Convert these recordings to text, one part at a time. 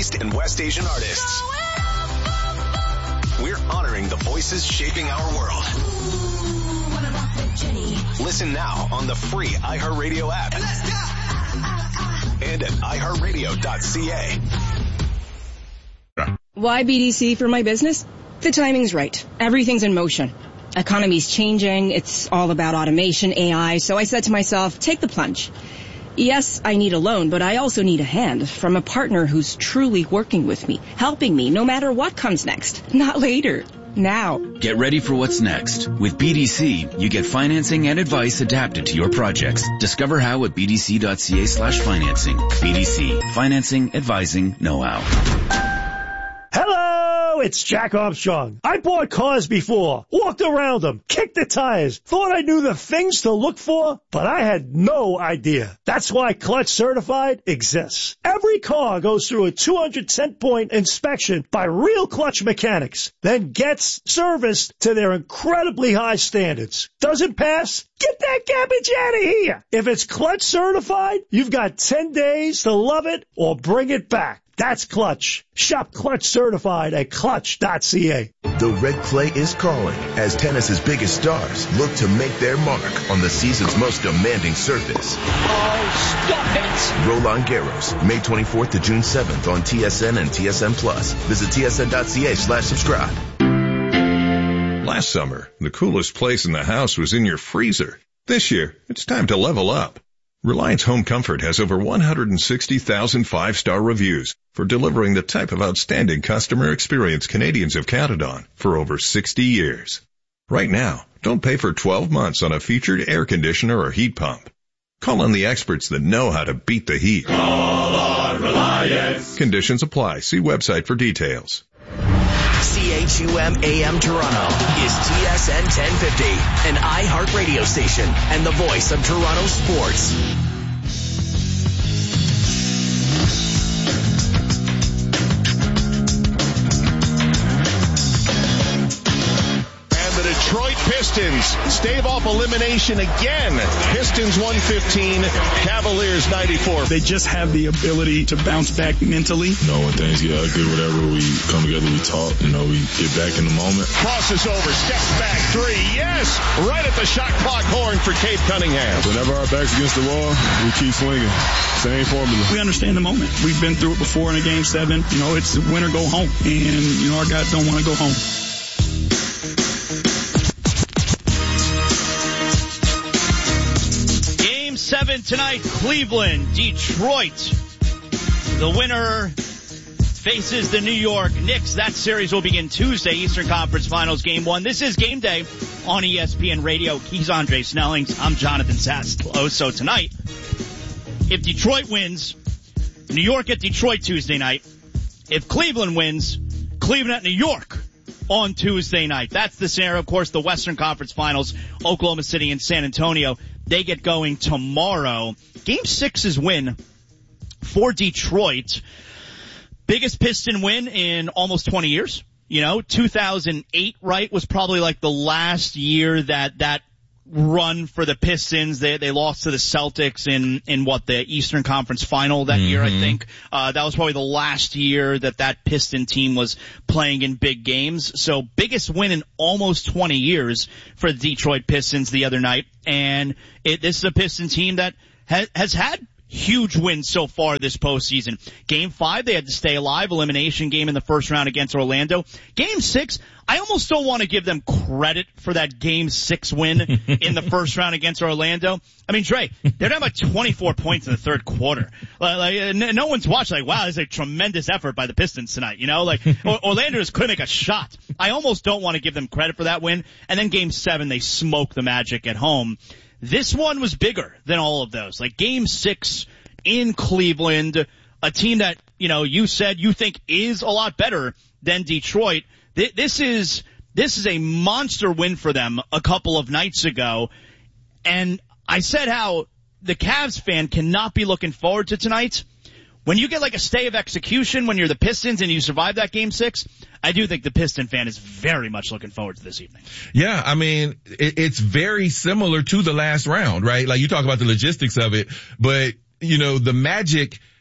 East and West Asian artists. We're honoring the voices shaping our world. Listen now on the free iHeartRadio app. And at iHeartRadio.ca. Why BDC for my business? The timing's right. Everything's in motion. Economy's changing. It's all about automation, AI. So I said to myself, take the plunge. Yes, I need a loan, but I also need a hand from a partner who's truly working with me, helping me no matter what comes next. Not later. Now. Get ready for what's next. With BDC, you get financing and advice adapted to your projects. Discover how at bdc.ca/financing. BDC. Financing, advising, know-how. Hello, it's Jack Armstrong. I bought cars before, walked around them, kicked the tires, thought I knew the things to look for, but I had no idea. That's why Clutch Certified exists. Every car goes through a 210-point inspection by real Clutch mechanics, then gets serviced to their incredibly high standards. Doesn't pass? Get that garbage out of here. If it's Clutch Certified, you've got 10 days to love it or bring it back. That's Clutch. Shop Clutch Certified at clutch.ca. The red clay is calling as tennis's biggest stars look to make their mark on the season's most demanding surface. Oh, stop it! Roland Garros, May 24th to June 7th on TSN and TSN Plus. Visit tsn.ca/subscribe. Last summer, the coolest place in the house was in your freezer. This year, it's time to level up. Reliance Home Comfort has over 160,000 five-star reviews for delivering the type of outstanding customer experience Canadians have counted on for over 60 years. Right now, don't pay for 12 months on a featured air conditioner or heat pump. Call on the experts that know how to beat the heat. Call on Reliance. Conditions apply. See website for details. CHUM AM Toronto is TSN 1050, an iHeartRadio station and the voice of Toronto sports. Detroit Pistons stave off elimination again. Pistons 115, Cavaliers 94. They just have the ability to bounce back mentally. When things get ugly, whatever, we come together, we talk, we get back in the moment. Crosses over, steps back, three, yes! Right at the shot clock horn for Cade Cunningham. Whenever our back's against the wall, we keep swinging. Same formula. We understand the moment. We've been through it before in a Game 7. It's win or go home. And, our guys don't want to go home. Game 7 tonight, Cleveland, Detroit. The winner faces the New York Knicks. That series will begin Tuesday, Eastern Conference Finals Game 1. This is Game Day on ESPN Radio. He's Andre Snellings. I'm Jonathan Sastlo. So tonight, if Detroit wins, New York at Detroit Tuesday night. If Cleveland wins, Cleveland at New York on Tuesday night. That's the scenario. Of course, the Western Conference Finals, Oklahoma City and San Antonio, they get going tomorrow. Game 6's win for Detroit. Biggest Piston win in almost 20 years. 2008, right, was probably like the last year that run for the Pistons. They lost to the Celtics in the Eastern Conference Final that year, I think. That was probably the last year that Piston team was playing in big games. So biggest win in almost 20 years for the Detroit Pistons the other night. And this is a Piston team that has had huge wins so far this postseason. Game 5, they had to stay alive. Elimination game in the first round against Orlando. Game 6, I almost don't want to give them credit for that Game 6 win in the first round against Orlando. I mean, Dre, they're down by 24 points in the third quarter. No one's watching wow, this is a tremendous effort by the Pistons tonight. Orlando just couldn't make a shot. I almost don't want to give them credit for that win. And then Game 7, they smoked the Magic at home. This one was bigger than all of those. Game 6 in Cleveland, a team that, you said you think is a lot better than Detroit. This is a monster win for them a couple of nights ago. And I said how the Cavs fan cannot be looking forward to tonight. When you get a stay of execution when you're the Pistons and you survive that Game 6, I do think the Piston fan is very much looking forward to this evening. Yeah, I mean, it's very similar to the last round, right? You talk about the logistics of it, but, the Magic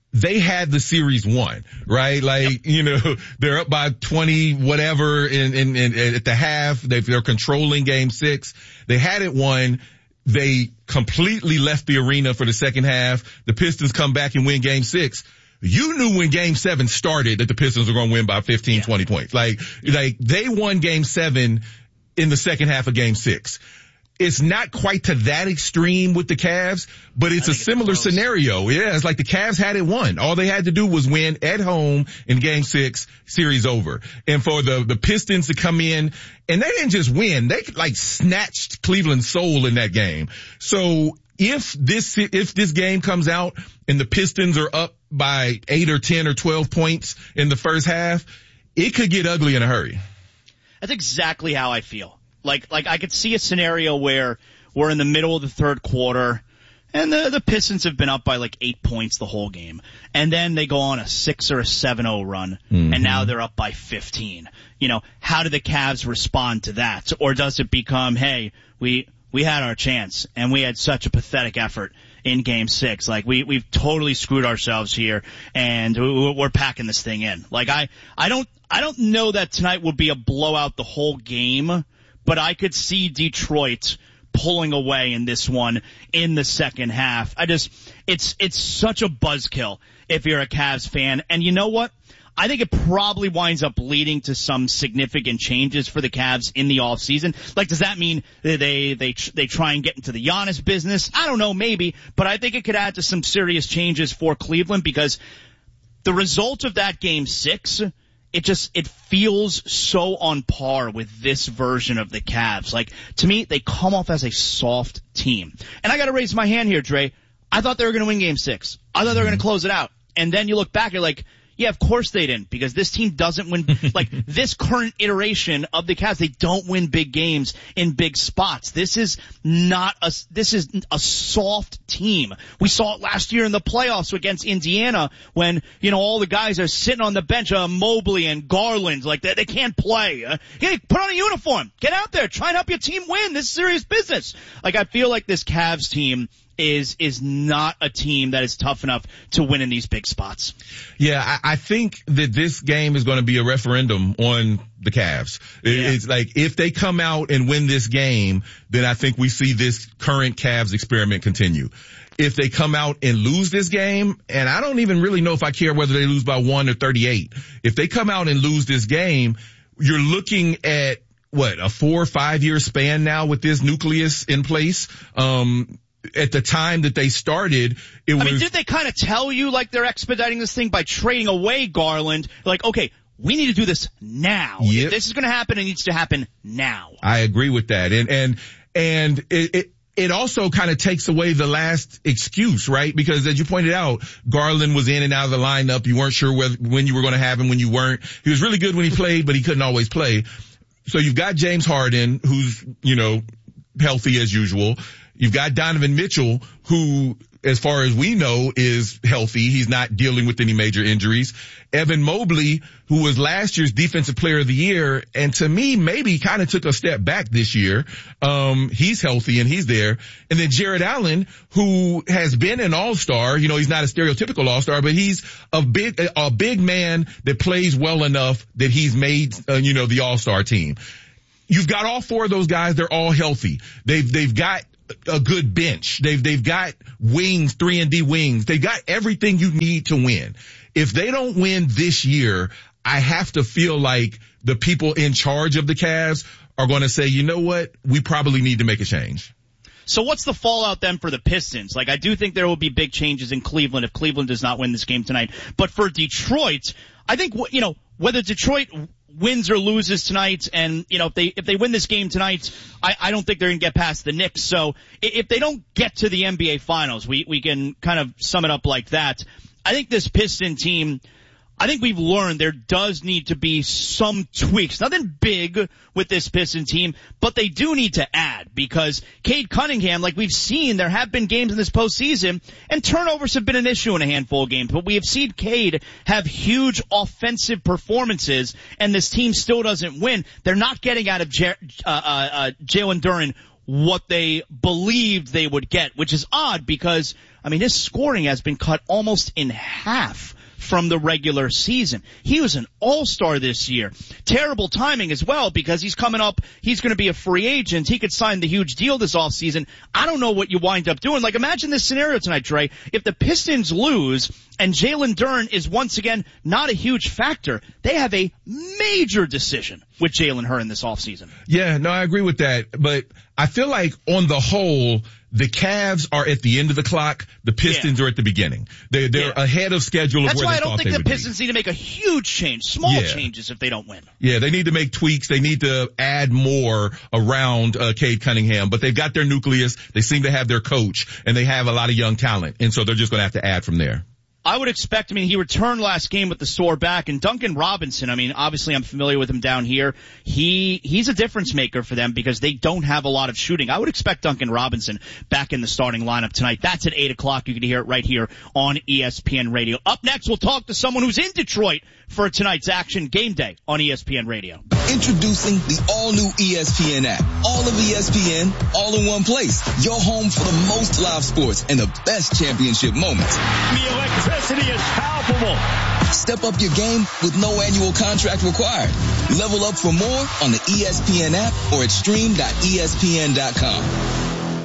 they had the series won, right? Like, they're up by 20 whatever in at the half. They're controlling game 6. They had it won. They completely left the arena for the second half. The Pistons come back and win game 6. You knew when game 7 started that the Pistons were going to win by 15, 20 points. Like they won game 7 in the second half of game 6. It's not quite to that extreme with the Cavs, but it's a similar scenario. Yeah, it's like the Cavs had it won. All they had to do was win at home in game 6, series over. And for the Pistons to come in, and they didn't just win, they snatched Cleveland's soul in that game. So if this game comes out and the Pistons are up by 8 or 10 or 12 points in the first half, it could get ugly in a hurry. That's exactly how I feel. Like I could see a scenario where we're in the middle of the third quarter and the Pistons have been up by 8 points the whole game. And then they go on a 6 or a 7-0 run and now they're up by 15. How do the Cavs respond to that? Or does it become, hey, we had our chance and we had such a pathetic effort in game 6. We've totally screwed ourselves here and we're packing this thing in. I don't know that tonight would be a blowout the whole game, but I could see Detroit pulling away in this one in the second half. It's such a buzzkill if you're a Cavs fan. And you know what? I think it probably winds up leading to some significant changes for the Cavs in the offseason. Does that mean they try and get into the Giannis business? I don't know, maybe. But I think it could add to some serious changes for Cleveland because the result of that game 6, it feels so on par with this version of the Cavs. To me, they come off as a soft team. And I gotta raise my hand here, Dre. I thought they were gonna win game 6. I thought they were gonna close it out. And then you look back, you're like, yeah, of course they didn't, because this team doesn't win, this current iteration of the Cavs, they don't win big games in big spots. This is a soft team. We saw it last year in the playoffs against Indiana when, all the guys are sitting on the bench, Mobley and Garland, they can't play. Hey, put on a uniform. Get out there. Try and help your team win. This is serious business. I feel like this Cavs team is not a team that is tough enough to win in these big spots. Yeah, I think that this game is going to be a referendum on the Cavs. Yeah. It's if they come out and win this game, then I think we see this current Cavs experiment continue. If they come out and lose this game, and I don't even really know if I care whether they lose by 1 or 38. If they come out and lose this game, you're looking at a 4 or 5 year span now with this nucleus in place. At the time that they started, did they kind of tell you they're expediting this thing by trading away Garland? Okay, we need to do this now. Yep. If this is going to happen, it needs to happen now. I agree with that. And it also kind of takes away the last excuse, right? Because as you pointed out, Garland was in and out of the lineup. You weren't sure when you were going to have him, when you weren't. He was really good when he played, but he couldn't always play. So you've got James Harden, who's, healthy as usual. You've got Donovan Mitchell, who, as far as we know, is healthy. He's not dealing with any major injuries. Evan Mobley, who was last year's Defensive Player of the Year, and to me, maybe kind of took a step back this year. He's healthy and he's there. And then Jared Allen, who has been an all-star. He's not a stereotypical all-star, but he's a big man that plays well enough that he's made, the all-star team. You've got all 4 of those guys. They're all healthy. They've got a good bench. They've got wings, 3-and-D wings. They've got everything you need to win. If they don't win this year, I have to feel like the people in charge of the Cavs are going to say, you know what? We probably need to make a change. So what's the fallout then for the Pistons? I do think there will be big changes in Cleveland if Cleveland does not win this game tonight. But for Detroit, I think, whether Detroit wins or loses tonight, and if they win this game tonight, I don't think they're going to get past the Knicks. So if they don't get to the NBA Finals, we can kind of sum it up like that. I think this Piston team, I think we've learned there does need to be some tweaks. Nothing big with this Piston team, but they do need to add, because Cade Cunningham, we've seen, there have been games in this postseason, and turnovers have been an issue in a handful of games, but we have seen Cade have huge offensive performances, and this team still doesn't win. They're not getting out of Jalen Duren what they believed they would get, which is odd because, I mean, his scoring has been cut almost in half from the regular season. He was an all-star this year. Terrible timing as well because he's coming up, he's going to be a free agent. He could sign the huge deal this offseason. I don't know what you wind up doing. Like, imagine this scenario tonight, Trey. If the Pistons lose and Jalen Duren is once again not a huge factor, they have a major decision with Jalen Duren this offseason. Yeah, no, I agree with that. But I feel like on the whole, the Cavs are at the end of the clock. The Pistons are at the beginning. They're ahead of schedule of That's where why they I don't thought think they the would Pistons need to make a huge change, small changes if they don't win. Yeah, they need to make tweaks. They need to add more around Cade Cunningham, but they've got their nucleus. They seem to have their coach, and they have a lot of young talent, and so they're just going to have to add from there. I would expect, he returned last game with the sore back, and Duncan Robinson, obviously I'm familiar with him down here. He's a difference maker for them because they don't have a lot of shooting. I would expect Duncan Robinson back in the starting lineup tonight. That's at 8 o'clock. You can hear it right here on ESPN Radio. Up next, we'll talk to someone who's in Detroit for tonight's action, Game Day on ESPN Radio. Introducing the all-new ESPN app. All of ESPN, all in one place. Your home for the most live sports and the best championship moments. The electricity is palpable. Step up your game with no annual contract required. Level up for more on the ESPN app or at stream.espn.com.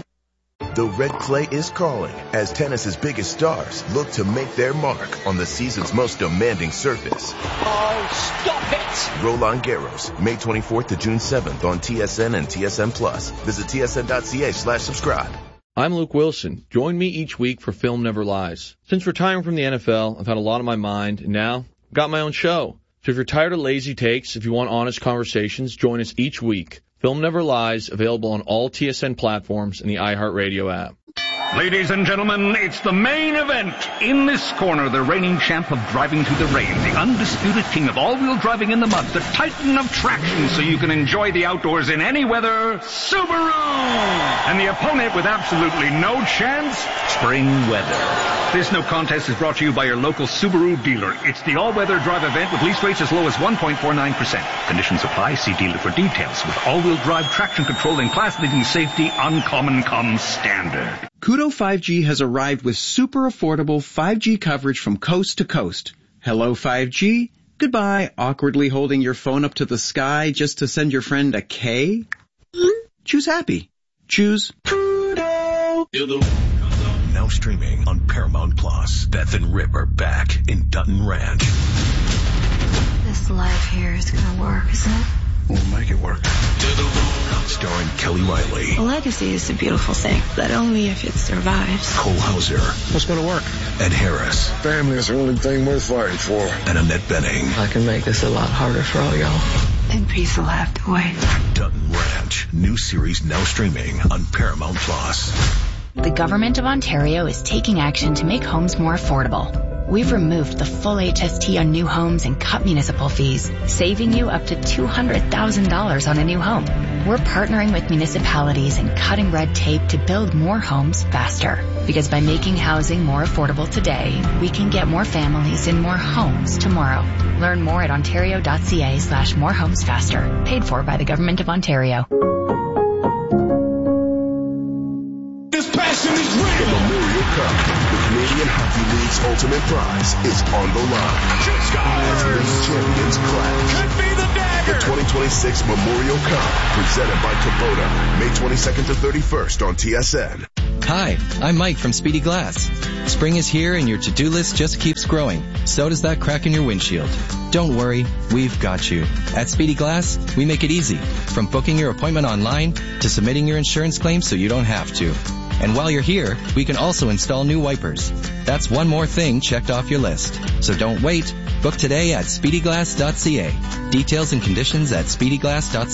The red clay is calling as tennis's biggest stars look to make their mark on the season's most demanding surface. Oh, stop it! Roland Garros, May 24th to June 7th on TSN and TSN Plus. Visit tsn.ca/subscribe. I'm Luke Wilson. Join me each week for Film Never Lies. Since retiring from the NFL, I've had a lot on my mind, and now I've got my own show. So if you're tired of lazy takes, if you want honest conversations, join us each week. Film Never Lies, available on all TSN platforms and the iHeartRadio app. Ladies and gentlemen, it's the main event. In this corner, the reigning champ of driving through the rain, the undisputed king of all-wheel driving in the mud, the titan of traction so you can enjoy the outdoors in any weather, Subaru! And the opponent with absolutely no chance, spring weather. This no contest is brought to you by your local Subaru dealer. It's the all-weather drive event with lease rates as low as 1.49%. Conditions apply. See dealer for details. With all-wheel drive traction control and class-leading safety, uncommon comes standard. Koodo 5G has arrived with super affordable 5G coverage from coast to coast. Hello 5G. Goodbye, awkwardly holding your phone up to the sky just to send your friend a K. Choose happy. Choose Koodo. Now streaming on Paramount Plus. Beth and Rip are back in Dutton Ranch. This life here is gonna work, isn't it? We'll make it work. Starring Kelly Riley. A legacy is a beautiful thing, but only if it survives. Cole Hauser. What's going to work? Ed Harris. Family is the only thing worth fighting for. And Annette Bening. I can make this a lot harder for all y'all. And peace will have to wait. Dutton Ranch. New series now streaming on Paramount Plus. The Government of Ontario is taking action to make homes more affordable. We've removed the full HST on new homes and cut municipal fees, saving you up to $200,000 on a new home. We're partnering with municipalities and cutting red tape to build more homes faster. Because by making housing more affordable today, we can get more families in more homes tomorrow. Learn more at ontario.ca/morehomesfaster. Paid for by the Government of Ontario. This passion is real. The Memorial Cup, the Canadian Hockey League's ultimate prize, is on the line. As these champions clash. Could be the dagger. The 2026 Memorial Cup, presented by Kubota, May 22nd to 31st on TSN. Hi, I'm Mike from Speedy Glass. Spring is here and your to-do list just keeps growing. So does that crack in your windshield. Don't worry, we've got you. At Speedy Glass, we make it easy. From booking your appointment online to submitting your insurance claim so you don't have to. And while you're here, we can also install new wipers. That's one more thing checked off your list. So don't wait. Book today at speedyglass.ca. Details and conditions at speedyglass.ca.